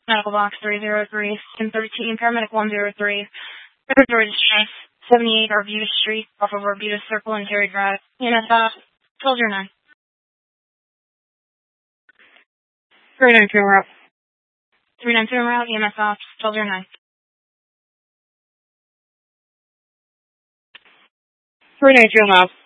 Medical box 303, and 13, paramedic 103. Respiratory distress, 78 Arbutus Street, off of Arbutus Circle and Terry Drive. EMS off, Soldier 9. 392 en route. 392 en route, EMS off, Soldier 9. 392 en route.